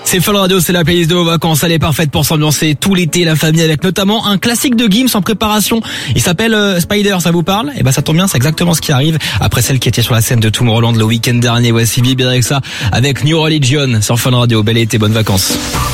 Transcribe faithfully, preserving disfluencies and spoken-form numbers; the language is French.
C'est Fun Radio, c'est la playlist de vos vacances. Elle est parfaite pour s'ambiancer tout l'été, la famille, avec notamment un classique de Gims en préparation. Il s'appelle euh, Spider, ça vous parle? Eh ben ça tombe bien, c'est exactement ce qui arrive après celle qui était sur la scène de Tomorrowland le week-end dernier. Voici Bibé avec ça, avec New Religion sur Fun Radio. Bel été, bonnes vacances.